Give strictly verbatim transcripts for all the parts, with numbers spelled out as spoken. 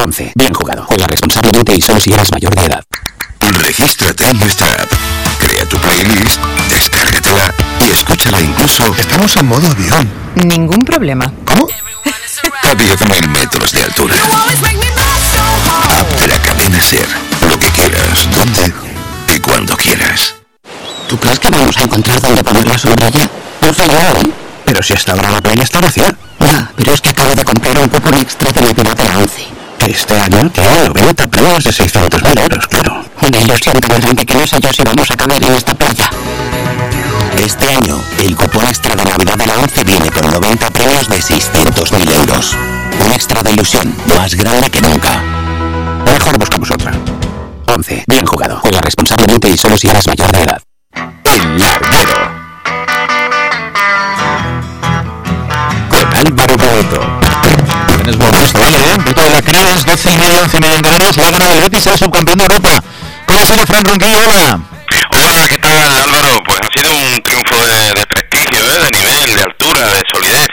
once. Bien jugado. Juega responsablemente y solo si eres mayor de edad. Regístrate en nuestra app. Crea tu playlist, descárgatela y escúchala incluso. Estamos en modo avión. Ningún problema. ¿Cómo? A diez mil metros de altura. App de la cadena SER. Lo que quieras, donde y cuando quieras. ¿Tú crees que vamos a encontrar dónde poner la sombrilla? No sé yo, ¿eh? Pero si hasta ahora la playa está vacía. Ya, pero es que acabo de comprar un cupón extra de mi piloto de la once. Este año tiene noventa premios de seiscientos mil euros, claro. Una ilusión tan grande que no sé yo si vamos a caber en esta playa. Este año, el cupón extra de Navidad de la once viene con noventa premios de seiscientos mil euros. Un extra de ilusión, más grande que nunca. Mejor buscamos otra. once. Bien jugado. Juega responsablemente y solo si eres mayor de edad. El Larguero. Con Álvaro Boeto. Tienes buen puesto, vale, ¿eh? Un poquito de la Cris, doce y medio, once y medio en Canarias, la gana del Betis, es subcampeón de Europa. ¿Cómo ha sido Fran Ronquillo? Hola. Hola, ¿qué tal, Álvaro? Pues ha sido un triunfo de, de prestigio, ¿eh? De nivel, de altura, de solidez.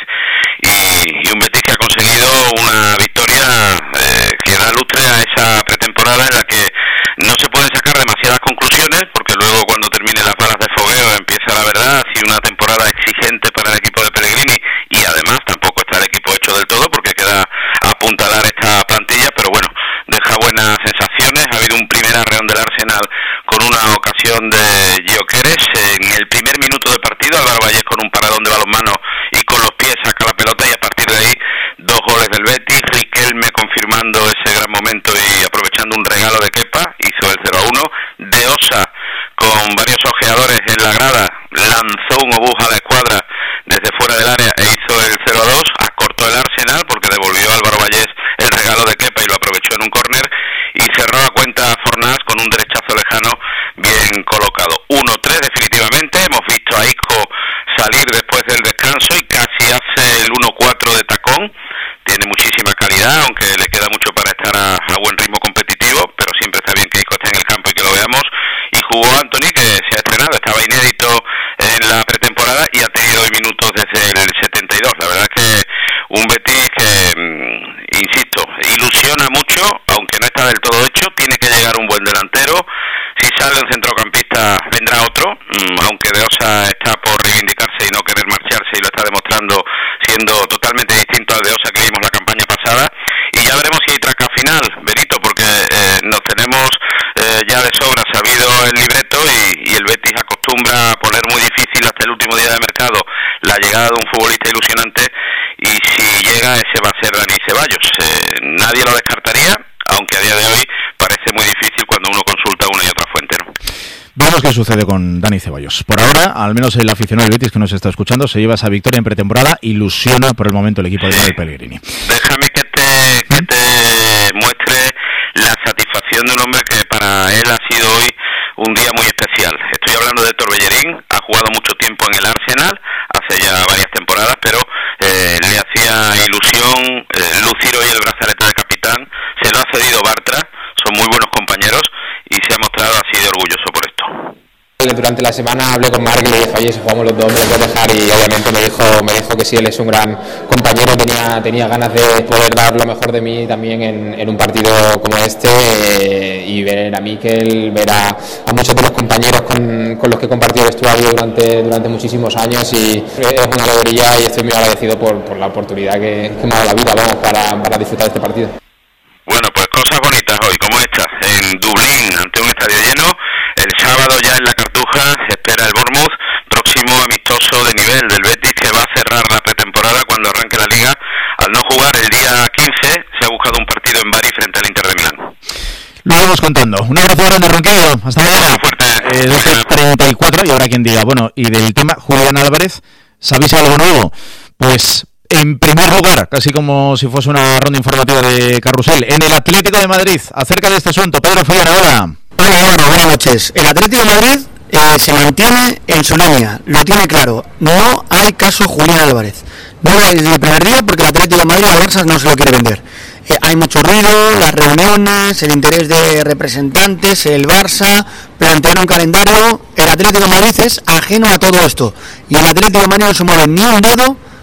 Y, y un Betis que ha conseguido una victoria eh, que da lustre a esa pretemporada en la que no se pueden sacar demasiadas conclusiones, porque luego cuando terminen las balas de fogueo empieza la verdad. Ha sido una temporada exigente para el equipo de Pellegrini y además tampoco está el equipo hecho del todo porque queda a apuntalar esta plantilla, pero bueno, deja buenas sensaciones. Ha habido un primer arreón del Arsenal con una ocasión de Gyökeres en el primer minuto de partido. Álvaro Vallés con un paradón de balonmano y con los pies saca la pelota y a partir de ahí dos goles del Betis. Riquelme confirmando ese gran momento y aprovechando un regalo de Kepa, hizo el cero a uno. De Osa con varios ojeadores en la grada lanzó un obús a la escuadra desde fuera del área e hizo el cero a dos. Acortó el Arsenal porque devolvió a Álvaro Vallés el regalo de Kepa y lo aprovechó en un córner y cerró la cuenta Fornás con un derechazo lejano bien colocado. uno tres definitivamente. Hemos visto a Isco salir después del descanso y casi hace el uno cuatro de tacón. Tiene muchísima calidad, aunque le queda mucho para estar a, a buen ritmo competitivo, pero siempre está bien que Isco esté en el campo y que lo veamos. Y jugó Antony, que se ha estrenado, estaba inédito en la pretemporada y ha tenido hoy minutos desde el setenta y dos. La verdad es que un Betis que, mmm, insisto, ilusiona mucho, aunque no está del todo hecho. Tiene que llegar un buen delantero. Si sale un centrocampista vendrá otro, mmm, aunque De Osa está por reivindicarse y no querer marcharse y lo está demostrando siendo totalmente distinto al De Osa que vimos la campaña pasada. Y ya veremos si hay traca final, Benito, porque eh, nos tenemos eh, ya de sobra sabido el libreto y, y el Betis acostumbra a poner muy difícil hasta el último día de mercado la llegada de un futbolista ilusionante y si llega ese va a ser Dani Ceballos. Eh, nadie lo descartaría, aunque a día de hoy parece muy difícil cuando uno consulta una y otra fuente, ¿no? Veremos qué sucede con Dani Ceballos. Por ahora, al menos el aficionado del Betis que nos está escuchando se lleva esa victoria en pretemporada, ilusiona por el momento el equipo de Manuel Pellegrini. Déjame que te, que te muestre la satisfacción de un hombre que para él ha sido hoy un día muy especial. Estoy hablando de Héctor Bellerín, ha jugado mucho tiempo en el Arsenal, hace ya varias temporadas, pero eh, le hacía ilusión eh, lucir hoy el brazalete de capitán. Se lo ha cedido Bartra, son muy buenos compañeros y se ha mostrado así de orgulloso por esto. Durante la semana hablé con Marc y le dije, oye, si jugamos los dos hombres de dejar, y obviamente me dijo me dijo que sí, él es un gran compañero, tenía tenía ganas de poder dar lo mejor de mí también en, en un partido como este eh, y ver a Mikel, ver a, a muchos de los compañeros con, con los que he compartido vestuario durante, durante muchísimos años y es una alegría y estoy muy agradecido por, por la oportunidad que, que me ha dado la vida, vamos, para, para disfrutar de este partido. Bueno, pues cosas bonitas hoy, como esta, en Dublín, ante un estadio lleno. El sábado ya en la Cartuja se espera el Bournemouth, próximo amistoso de nivel del Betis que va a cerrar la pretemporada cuando arranque la Liga. Al no jugar el día quince, se ha buscado un partido en Bari frente al Inter de Milán. Lo vamos contando. Un abrazo grande, Ronquillo. Hasta mañana. Fuerte. Eh, doce treinta y cuatro y ahora quien diga, bueno, y del tema Julián Álvarez, ¿sabéis algo nuevo? Pues en primer lugar, casi como si fuese una ronda informativa de Carrusel, en el Atlético de Madrid, acerca de este asunto, Pedro Follana, hola. Hola, bueno, buenas noches. El Atlético de Madrid eh, se mantiene en su línea, lo tiene claro. No hay caso Julián Álvarez. No lo hay desde el primer día porque el Atlético de Madrid al Barça no se lo quiere vender. Eh, hay mucho ruido, las reuniones, el interés de representantes, el Barça, plantear un calendario. El Atlético de Madrid es ajeno a todo esto. Y el Atlético de Madrid no se mueve ni un dedo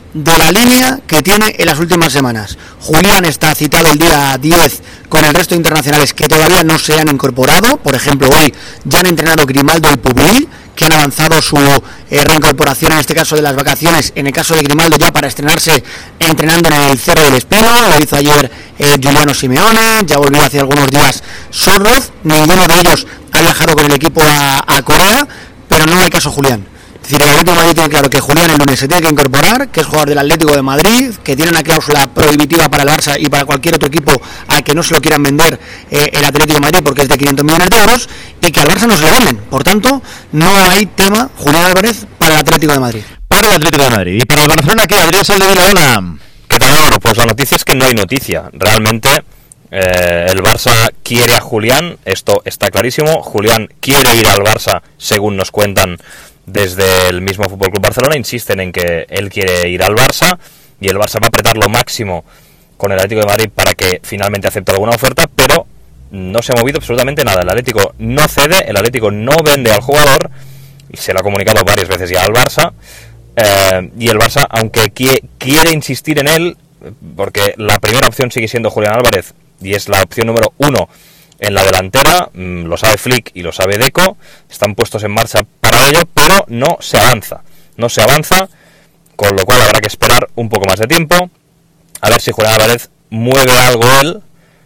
de la línea que tiene en las últimas semanas. Julián está citado el día diez con el resto de internacionales que todavía no se han incorporado. Por ejemplo, hoy ya han entrenado Grimaldo y Pubil, que han avanzado su eh, reincorporación, en este caso de las vacaciones, en el caso de Grimaldo ya para estrenarse entrenando en el Cerro del Espino. Lo hizo ayer eh, Giuliano Simeone, ya volvió hace algunos días Sorloz. Ninguno de ellos ha viajado con el equipo a, a Corea, pero no hay caso Julián. Es decir, el Atlético de Madrid tiene claro que Julián el lunes se tiene que incorporar, que es jugador del Atlético de Madrid, que tiene una cláusula prohibitiva para el Barça y para cualquier otro equipo al que no se lo quieran vender eh, el Atlético de Madrid porque es de quinientos millones de euros, y que al Barça no se lo venden. Por tanto, no hay tema Julián Álvarez para el Atlético de Madrid. Para el Atlético de Madrid. ¿Y para el Barcelona qué? Adrián Saldevilaona. ¿Qué tal, Álvaro? Pues la noticia es que no hay noticia. Realmente eh, el Barça quiere a Julián, esto está clarísimo. Julián quiere ir al Barça, según nos cuentan desde el mismo Fútbol Club Barcelona. Insisten en que él quiere ir al Barça y el Barça va a apretar lo máximo con el Atlético de Madrid para que finalmente acepte alguna oferta, pero no se ha movido absolutamente nada. El Atlético no cede, el Atlético no vende al jugador, y se lo ha comunicado varias veces ya al Barça, eh, y el Barça, aunque qui- quiere insistir en él, porque la primera opción sigue siendo Julián Álvarez y es la opción número uno en la delantera, lo sabe Flick y lo sabe Deco, están puestos en marcha para ello, pero no se avanza, no se avanza, con lo cual habrá que esperar un poco más de tiempo, a ver si Julián Álvarez mueve algo él,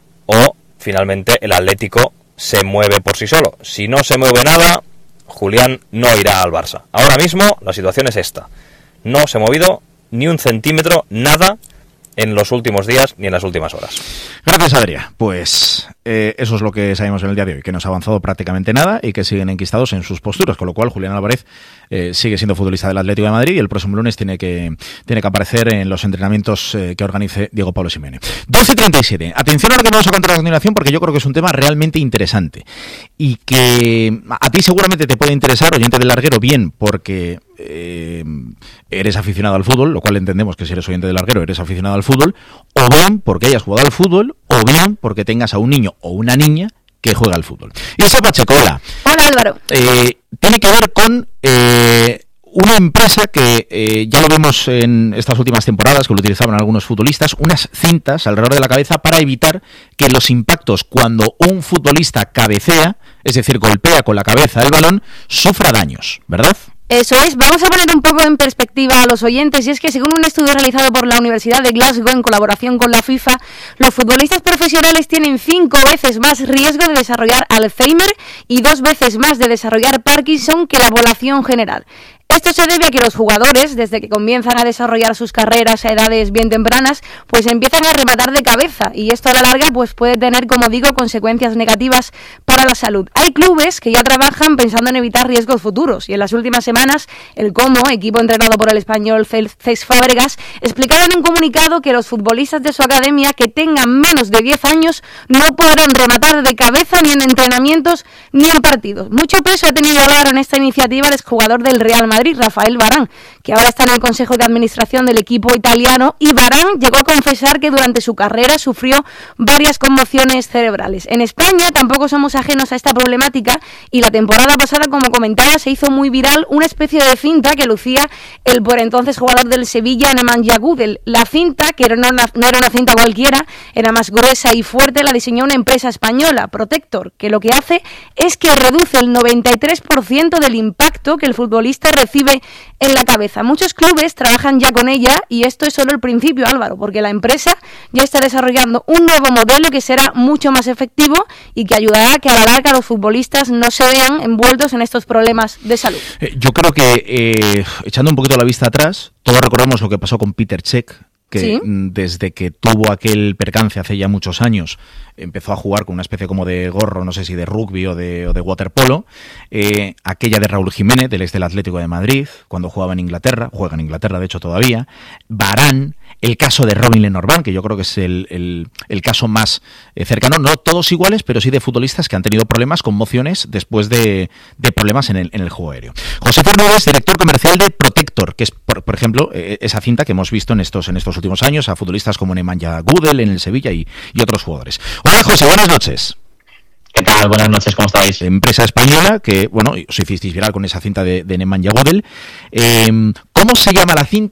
o finalmente el Atlético se mueve por sí solo. Si no se mueve nada, Julián no irá al Barça. Ahora mismo la situación es esta, no se ha movido ni un centímetro, nada, en los últimos días ni en las últimas horas. Gracias, Adrián. Pues eh, eso es lo que sabemos en el día de hoy, que no se ha avanzado prácticamente nada y que siguen enquistados en sus posturas, con lo cual Julián Álvarez eh, sigue siendo futbolista del Atlético de Madrid y el próximo lunes tiene que, tiene que aparecer en los entrenamientos eh, que organice Diego Pablo Simeone. doce treinta y siete. Atención a lo que vamos a contar a continuación, porque yo creo que es un tema realmente interesante y que a ti seguramente te puede interesar, oyente del Larguero, bien porque eh, eres aficionado al fútbol, lo cual entendemos que si eres oyente del Larguero eres aficionado al fútbol, o bien porque hayas jugado al fútbol, o bien porque tengas a un niño o una niña que juega al fútbol. Isa Pacheco, hola. Hola, Álvaro. Eh, tiene que ver con eh, una empresa que eh, ya lo vemos en estas últimas temporadas, que lo utilizaban algunos futbolistas, unas cintas alrededor de la cabeza para evitar que los impactos cuando un futbolista cabecea, es decir, golpea con la cabeza el balón, sufra daños, ¿verdad? Eso es, vamos a poner un poco en perspectiva a los oyentes, y es que según un estudio realizado por la Universidad de Glasgow en colaboración con la FIFA, los futbolistas profesionales tienen cinco veces más riesgo de desarrollar Alzheimer y dos veces más de desarrollar Parkinson que la población general. Esto se debe a que los jugadores, desde que comienzan a desarrollar sus carreras a edades bien tempranas, pues empiezan a rematar de cabeza, y esto a la larga pues puede tener, como digo, consecuencias negativas para la salud. Hay clubes que ya trabajan pensando en evitar riesgos futuros, y en las últimas semanas el Como, equipo entrenado por el español Cesc Fábregas, explicaba en un comunicado que los futbolistas de su academia que tengan menos de diez años no podrán rematar de cabeza ni en entrenamientos ni en partidos. Mucho peso ha tenido Álvaro en esta iniciativa el exjugador del Real Madrid, Rafael Varane, que ahora está en el Consejo de Administración del equipo italiano, y Varane llegó a confesar que durante su carrera sufrió varias conmociones cerebrales. En España tampoco somos ajenos a esta problemática, y la temporada pasada, como comentaba, se hizo muy viral una especie de cinta que lucía el por entonces jugador del Sevilla, Nemanja Gudel. La cinta, que no era, una, no era una cinta cualquiera, era más gruesa y fuerte, la diseñó una empresa española, Protector, que lo que hace es que reduce el noventa y tres por ciento del impacto que el futbolista recibe en la cabeza. Muchos clubes trabajan ya con ella, y esto es solo el principio, Álvaro, porque la empresa ya está desarrollando un nuevo modelo que será mucho más efectivo y que ayudará a que a la larga los futbolistas no se vean envueltos en estos problemas de salud. Eh, yo creo que, eh, echando un poquito la vista atrás, todos recordamos lo que pasó con Peter Cech, que ¿sí? Desde que tuvo aquel percance hace ya muchos años, empezó a jugar con una especie como de gorro, no sé si de rugby o de, o de waterpolo, eh, aquella de Raúl Jiménez, del ex del Atlético de Madrid, cuando jugaba en Inglaterra, juega en Inglaterra de hecho todavía, Varane, el caso de Robin Lenormand, que yo creo que es el, el, el caso más eh, cercano, no todos iguales, pero sí de futbolistas que han tenido problemas, conmociones, después de, de problemas en el, en el juego aéreo. José Fernández, director comercial de Protector, que es, por, por ejemplo, eh, esa cinta que hemos visto en estos, en estos últimos años a futbolistas como Nemanja Gudel en el Sevilla y, y otros jugadores. Hola José, buenas noches. ¿Qué tal? Buenas noches, ¿cómo estáis? Empresa española que, bueno, os hicisteis viral con esa cinta de, de Nemanja Gudel. Eh, ¿Cómo se llama la cinta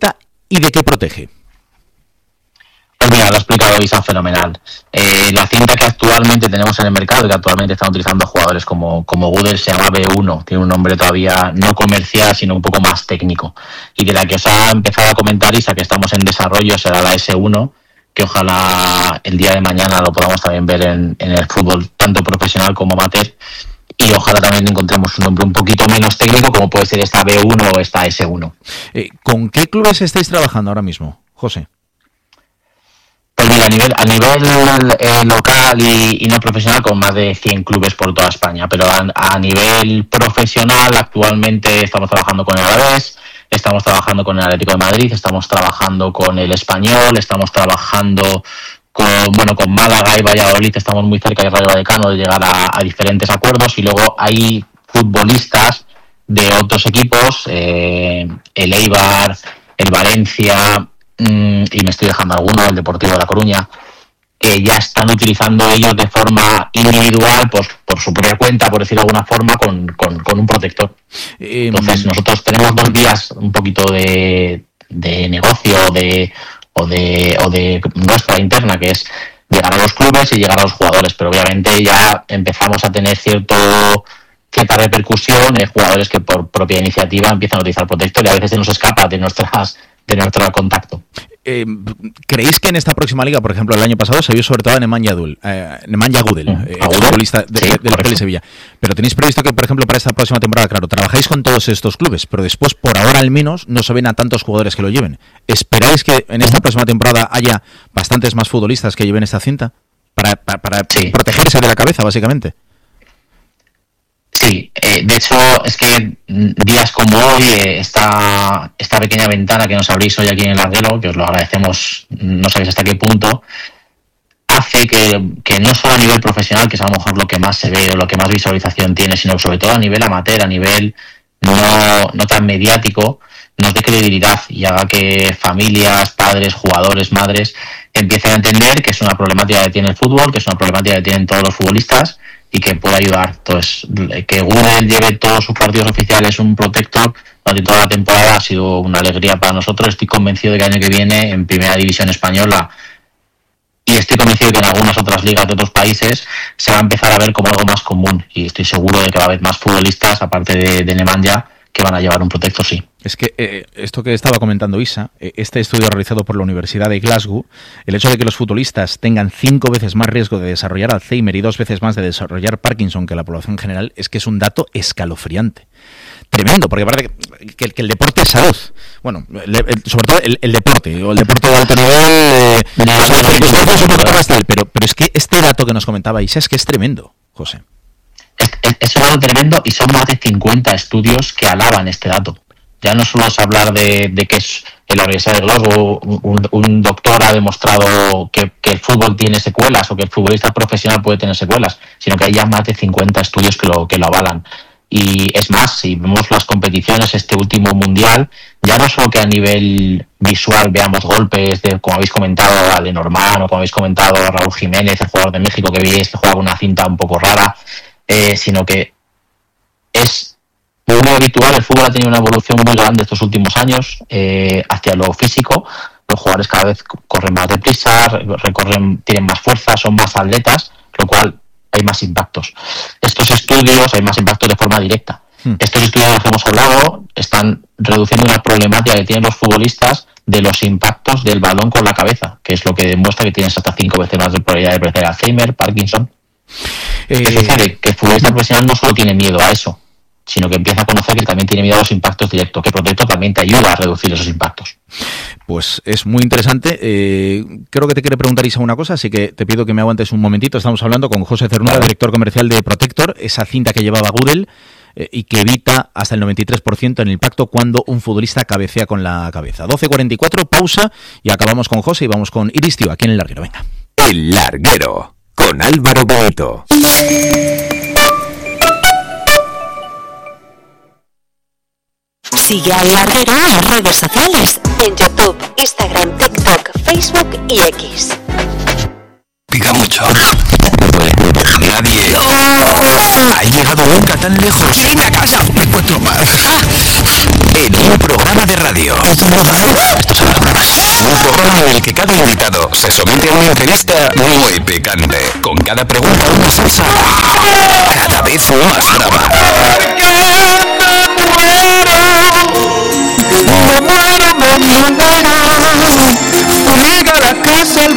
y de qué protege? Pues mira, lo ha explicado Isa fenomenal. Eh, la cinta que actualmente tenemos en el mercado y que actualmente están utilizando jugadores como, como Gudel se llama B uno, tiene un nombre todavía no comercial sino un poco más técnico. Y de la que os ha empezado a comentar Isa que estamos en desarrollo será la S uno, que ojalá el día de mañana lo podamos también ver en, en el fútbol tanto profesional como amateur. Y ojalá también encontremos un nombre un poquito menos técnico como puede ser esta B uno o esta S uno. Eh, ¿Con qué clubes estáis trabajando ahora mismo, José? Pues mira, a nivel, a nivel eh, local y, y no profesional con más de cien clubes por toda España, pero a, a nivel profesional actualmente estamos trabajando con el Alavés, estamos trabajando con el Atlético de Madrid, estamos trabajando con el Español, estamos trabajando con bueno con Málaga y Valladolid, estamos muy cerca de Rayo Vallecano de llegar a, a diferentes acuerdos y luego hay futbolistas de otros equipos, eh, el Eibar, el Valencia y me estoy dejando alguno, el Deportivo de La Coruña, que ya están utilizando ellos de forma individual, pues por su propia cuenta, por decirlo de alguna forma, con, con, con un protector. Entonces nosotros tenemos dos vías un poquito de, de negocio de, o de o de nuestra interna, que es llegar a los clubes y llegar a los jugadores, pero obviamente ya empezamos a tener cierto cierta repercusión en jugadores que por propia iniciativa empiezan a utilizar protector y a veces se nos escapa de nuestras de nuestro contacto. Eh, ¿Creéis que en esta próxima liga, por ejemplo, el año pasado se vio sobre todo a Nemanja Gudel, eh, Nemanja Gudel, eh, futbolista de, sí, del P S Sevilla? Pero tenéis previsto que, por ejemplo, para esta próxima temporada, claro, trabajáis con todos estos clubes, pero después, por ahora al menos, no se ven a tantos jugadores que lo lleven. ¿Esperáis que en esta próxima temporada haya bastantes más futbolistas que lleven esta cinta? Para, para, para sí. protegerse de la cabeza, básicamente. Sí, eh, de hecho es que días como hoy, eh, esta, esta pequeña ventana que nos abrís hoy aquí en el Larguero, que os lo agradecemos, no sabéis hasta qué punto, hace que, que no solo a nivel profesional, que es a lo mejor lo que más se ve o lo que más visualización tiene, sino sobre todo a nivel amateur, a nivel no, no tan mediático, nos dé credibilidad y haga que familias, padres, jugadores, madres empiecen a entender que es una problemática que tiene el fútbol, que es una problemática que tienen todos los futbolistas y que puede ayudar. Entonces, que Gudel lleve todos sus partidos oficiales un protector durante toda la temporada ha sido una alegría para nosotros. Estoy convencido de que el año que viene en Primera División Española, y estoy convencido de que en algunas otras ligas de otros países se va a empezar a ver como algo más común, y estoy seguro de que va a haber más futbolistas aparte de, de Nemanja que van a llevar un protector, sí. Es que eh, esto que estaba comentando Isa, eh, este estudio realizado por la Universidad de Glasgow, el hecho de que los futbolistas tengan cinco veces más riesgo de desarrollar Alzheimer y dos veces más de desarrollar Parkinson que la población en general, es que es un dato escalofriante. Tremendo, porque parece que, que, que el deporte es salud. Bueno, le, el, sobre todo el, el deporte, o el deporte de alto nivel, eh, no, no, no, no, es un poco más tal, pero, pero es que este dato que nos comentaba Isa es que es tremendo, José. Es, es, es un dato tremendo y son más de cincuenta estudios que alaban este dato. Ya no solo es hablar de, de que es en la Universidad de Glasgow un, un doctor ha demostrado que, que el fútbol tiene secuelas o que el futbolista profesional puede tener secuelas, sino que hay ya más de cincuenta estudios que lo, que lo avalan. Y es más, si vemos las competiciones, este último mundial, ya no solo que a nivel visual veamos golpes de, como habéis comentado, a Lenormand, o como habéis comentado, a Raúl Jiménez, el jugador de México que veis que juega con una cinta un poco rara, eh, sino que es muy habitual. El fútbol ha tenido una evolución muy grande estos últimos años eh, hacia lo físico. Los jugadores cada vez corren más deprisa, recorren, tienen más fuerza, son más atletas, lo cual hay más impactos. Estos estudios hay más impactos de forma directa. Hmm. Estos estudios de los que hemos hablado están reduciendo una problemática que tienen los futbolistas de los impactos del balón con la cabeza, que es lo que demuestra que tienes hasta cinco veces más de probabilidad de padecer Alzheimer, Parkinson. Eh, es decir, que el futbolista profesional no solo tiene miedo a eso, sino que empieza a conocer que también tiene miedo a los impactos directos, que Protector también te ayuda a reducir esos impactos. Pues es muy interesante. Eh, creo que te quiere preguntar Isa una cosa, así que te pido que me aguantes un momentito. Estamos hablando con José Cernuda, vale, director comercial de Protector, esa cinta que llevaba Gudel eh, y que evita hasta el noventa y tres por ciento en el impacto cuando un futbolista cabecea con la cabeza. doce cuarenta y cuatro, pausa y acabamos con José y vamos con Iris Tío, aquí en El Larguero. Venga. El Larguero, con Álvaro Benito. Sigue al Larguero en redes sociales, en YouTube, Instagram, TikTok, Facebook y X. Pica mucho. Nadie ha llegado nunca tan lejos. ¡En la casa! ¡Me encuentro más! en un programa de radio. Un programa en el que cada invitado se somete a una entrevista muy picante, con cada pregunta una salsa cada vez más brava.